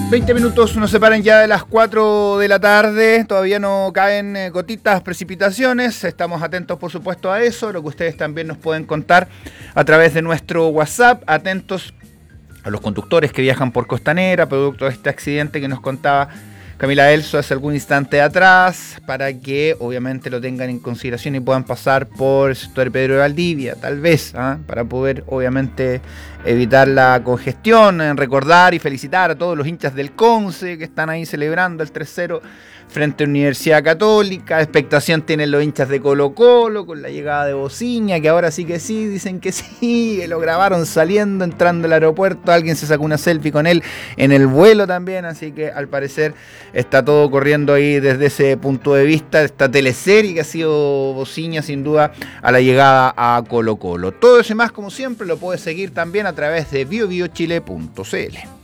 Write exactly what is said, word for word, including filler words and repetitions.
veinte minutos nos separan ya de las cuatro de la tarde, todavía no caen eh, gotitas, precipitaciones, estamos atentos por supuesto a eso, lo que ustedes también nos pueden contar a través de nuestro WhatsApp, atentos a los conductores que viajan por Costanera, producto de este accidente que nos contaba Camila Elso hace algún instante atrás, para que obviamente lo tengan en consideración y puedan pasar por el sector de Pedro de Valdivia, tal vez, ¿eh? para poder obviamente evitar la congestión, eh, recordar y felicitar a todos los hinchas del Conce que están ahí celebrando el tres cero frente a Universidad Católica. Expectación tienen los hinchas de Colo Colo con la llegada de Bociña, que ahora sí que sí, dicen que sí, que lo grabaron saliendo, entrando al aeropuerto, alguien se sacó una selfie con él en el vuelo también, así que al parecer está todo corriendo ahí desde ese punto de vista, esta teleserie que ha sido Bociña sin duda a la llegada a Colo Colo. Todo eso y más como siempre lo puedes seguir también a través de bio bio chile punto c l.